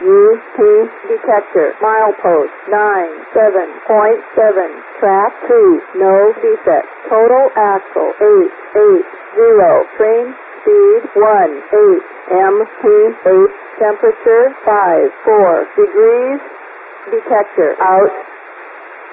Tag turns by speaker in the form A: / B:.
A: UP detector. Milepost 97.7. Track 2. No defect. Total axle 880. Train speed 18 mph. Temperature 54 degrees. Detector out.